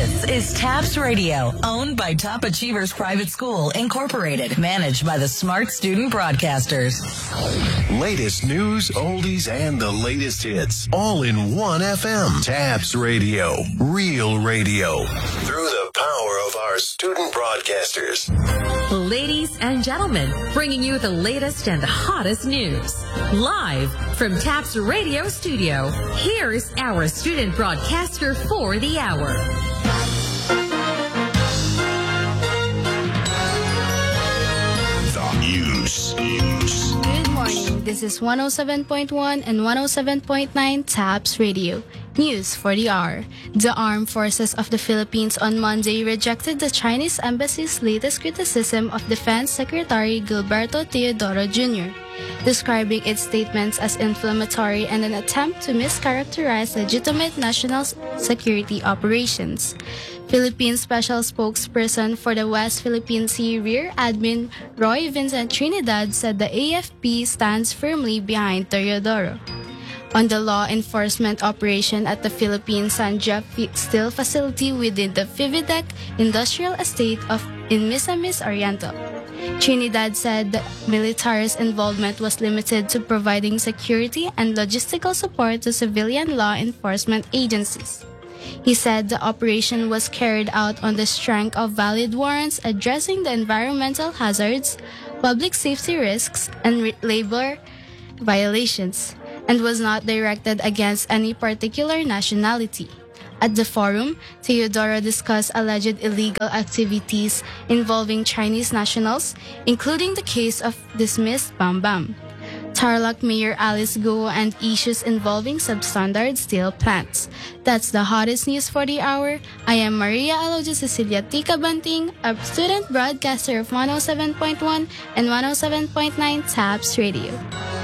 This is TAPS Radio, owned by Top Achievers Private School, Incorporated, managed by the Smart Student Broadcasters. Latest news, oldies, and the latest hits, all in one FM. TAPS Radio, real radio, through the power of our student broadcasters. Ladies and gentlemen, bringing you the latest and hottest news. Live from TAPS Radio Studio, here's our student broadcaster for the hour. The news. Good morning. This is 107.1 and 107.9 TAPS Radio. News for the hour. The Armed Forces of the Philippines on Monday rejected the Chinese embassy's latest criticism of Defense Secretary Gilberto Teodoro Jr., describing its statements as inflammatory and an attempt to mischaracterize legitimate national security operations. Philippine Special Spokesperson for the West Philippine Sea Rear Admin Roy Vincent Trinidad said the AFP stands firmly behind Teodoro. On the law enforcement operation at the Philippine Sandja Steel facility within the Fividec Industrial Estate in Misamis Oriental. Trinidad said the military's involvement was limited to providing security and logistical support to civilian law enforcement agencies. He said the operation was carried out on the strength of valid warrants addressing the environmental hazards, public safety risks, and labor violations, and was not directed against any particular nationality. At the forum, Teodoro discussed alleged illegal activities involving Chinese nationals, including the case of dismissed Bambam, Tarlac Mayor Alice Go, and issues involving substandard steel plants. That's the hottest news for the hour. I am Maria Aloja Cecilia Tika Banting, a student broadcaster of 107.1 and 107.9 TAPS Radio.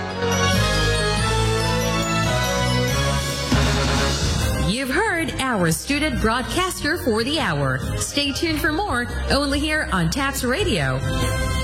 You've heard our student broadcaster for the hour. Stay tuned for more, only here on TAPS Radio.